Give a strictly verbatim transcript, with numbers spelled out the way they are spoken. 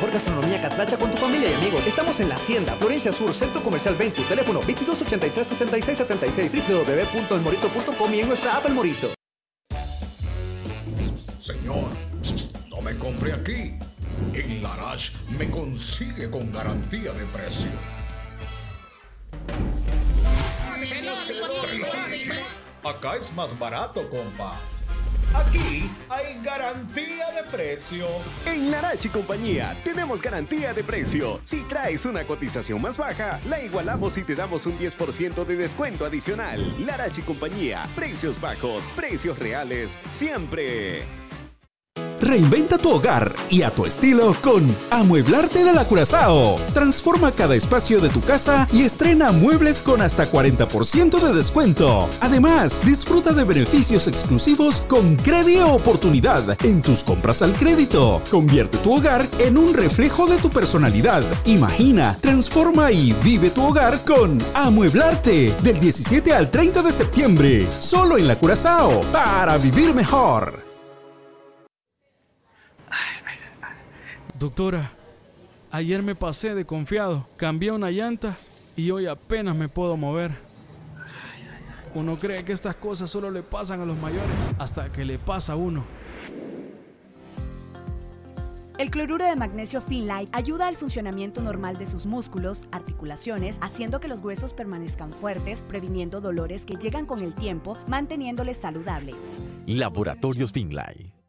mejor gastronomía catracha con tu familia y amigos. Estamos en La Hacienda, Florencia Sur, Centro Comercial Ventu, teléfono veintidós ochenta y tres, sesenta y seis setenta y seis, doble u doble u doble u punto el morito punto com y en nuestra app El Morito. Señor, no me compre aquí. En Larash me consigue con garantía de precio. Acá es más barato, compa. Aquí hay garantía de precio. En Larache y Compañía tenemos garantía de precio. Si traes una cotización más baja, la igualamos y te damos un diez por ciento de descuento adicional. Larache y Compañía, precios bajos, precios reales, siempre. Reinventa tu hogar y a tu estilo con Amueblarte de la Curazao. Transforma cada espacio de tu casa y estrena muebles con hasta cuarenta por ciento de descuento. Además, disfruta de beneficios exclusivos con Crédito Oportunidad en tus compras al crédito. Convierte tu hogar en un reflejo de tu personalidad. Imagina, transforma y vive tu hogar con Amueblarte del diecisiete al treinta de septiembre. Solo en la Curazao para vivir mejor. Doctora, ayer me pasé de confiado, cambié una llanta y hoy apenas me puedo mover. Uno cree que estas cosas solo le pasan a los mayores, hasta que le pasa a uno. El cloruro de magnesio Finlite ayuda al funcionamiento normal de sus músculos, articulaciones, haciendo que los huesos permanezcan fuertes, previniendo dolores que llegan con el tiempo, manteniéndoles saludable. Laboratorios Finlite.